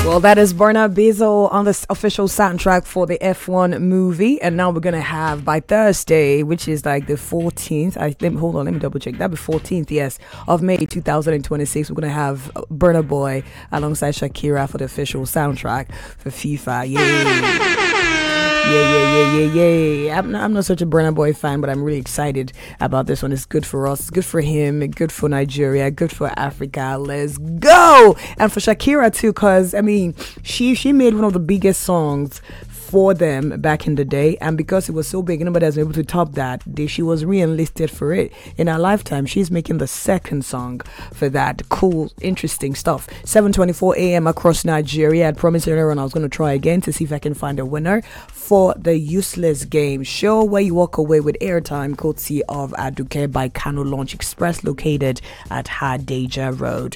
Well, that is Burna Bizzle on the official soundtrack for the F1 movie. And now we're going to have by Thursday, which is like the 14th. Hold on, let me double check. That'll be 14th, yes, of May 2026. We're going to have Burna Boy alongside Shakira for the official soundtrack for FIFA. Yay. I'm not such a Burna Boy fan, but I'm really excited about this one. It's good for us, it's good for him, good for Nigeria, good for Africa. Let's go! And for Shakira too, because I mean, she made one of the biggest songs for them back in the day, and because it was so big, nobody has been able to top that. She was re-enlisted for it in her lifetime. She's making the second song for that. Cool, interesting stuff. 7:24 a.m. across Nigeria. I promised earlier on I was going to try again to see if I can find a winner for the Useless Game Show, where you walk away with airtime courtesy of Aduke by Kano Launch Express, located at Hadeja Road.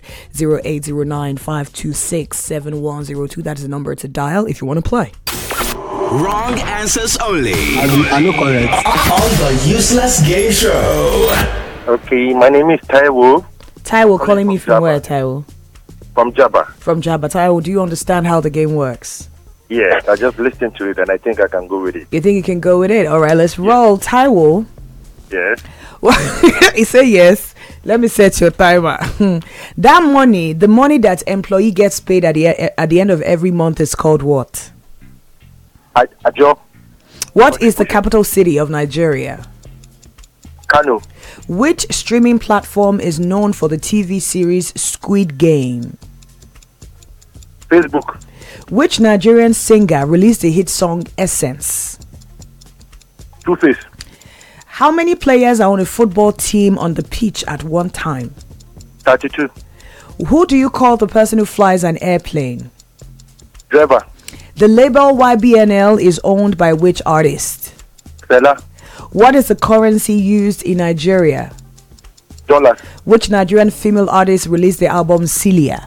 0809-526-7102. That is the number to dial if you want to play. Wrong answers only. I know correct. On the Useless Game Show. Okay, my name is Taiwo. Taiwo, calling me from where, Taiwo? From Jabba. From Jabba. Taiwo, do you understand how the game works? Yes, I just listened to it and I think I can go with it. You think you can go with it? All right, let's roll. Taiwo. Yes. He said yes. Let me set your timer. That money, the money that employee gets paid at the end of every month is called what? Ajo. What is the capital city of Nigeria? Kano. Which streaming platform is known for the TV series Squid Game? Facebook. Which Nigerian singer released the hit song Essence? Two-Face. How many players are on a football team on the pitch at one time? 32. Who do you call the person who flies an airplane? Driver. The label YBNL is owned by which artist? Fela. What is the currency used in Nigeria? Dollars. Which Nigerian female artist released the album Celia?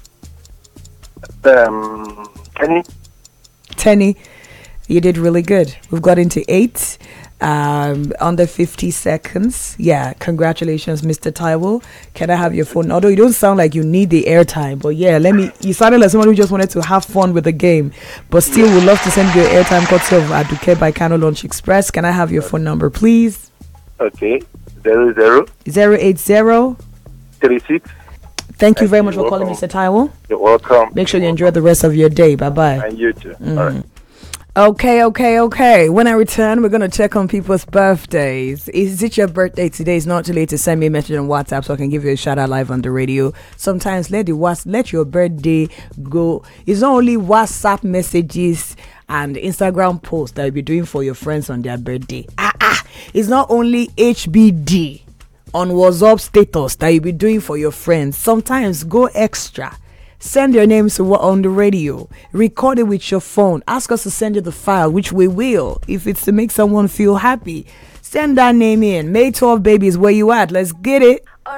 Tenny. You did really good. We've got into 8. Under 50 seconds. Yeah, congratulations, Mr. Taiwo. Can I have your phone? Although you don't sound like you need the airtime, but yeah, you sounded like someone who just wanted to have fun with the game, but still would love to send you an airtime courtesy of Aduke by Kano Launch Express. Can I have your phone number, please? Okay. 00 080 36. Thank you very much for calling, Mr. Taiwo. You're welcome. Make sure you enjoy the rest of your day. Bye-bye. And you too. All right. Okay. When I return, we're going to check on people's birthdays. Is it your birthday today? It's not too late to send me a message on WhatsApp so I can give you a shout out live on the radio. Sometimes let your birthday go. It's not only WhatsApp messages and Instagram posts that you'll be doing for your friends on their birthday. It's not only HBD on WhatsApp status that you'll be doing for your friends. Sometimes go extra. Send your names to on the radio. Record it with your phone. Ask us to send you the file, which we will, if it's to make someone feel happy. Send that name in. May 12 babies, where you at? Let's get it.